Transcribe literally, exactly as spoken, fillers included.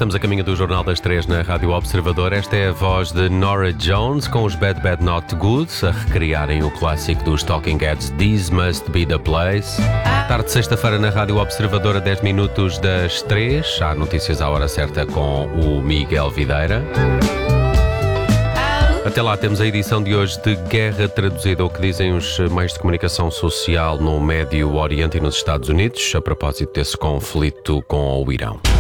estamos a caminho do Jornal das Três na Rádio Observador. Esta é a voz de Norah Jones com os Bad Bad Not Good a recriarem o clássico dos Talking Heads This Must Be The Place. Tarde de sexta-feira na Rádio Observador a dez minutos das três. Há notícias à hora certa com o Miguel Videira. Até lá temos a edição de hoje de Guerra Traduzida, o que dizem os meios de comunicação social no Médio Oriente e nos Estados Unidos, a propósito desse conflito com o Irão.